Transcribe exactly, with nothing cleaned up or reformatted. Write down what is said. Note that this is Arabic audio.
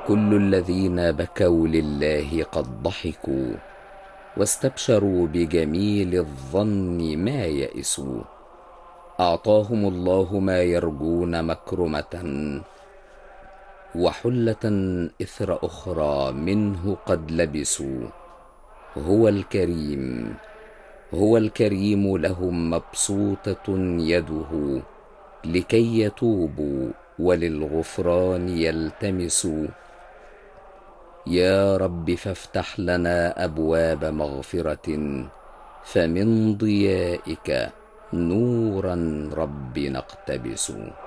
كل الذين بكوا لله قد ضحكوا، واستبشروا بجميل الظن ما يئسوا. أعطاهم الله ما يرجون مكرمة، وحلة إثر أخرى منه قد لبسوا. هو الكريم، هو الكريم لهم مبسوطة يده، لكي يتوبوا وللغفران يلتمسوا. يا رب فافتح لنا أبواب مغفرة، فمن ضيائك نورا رب نقتبس.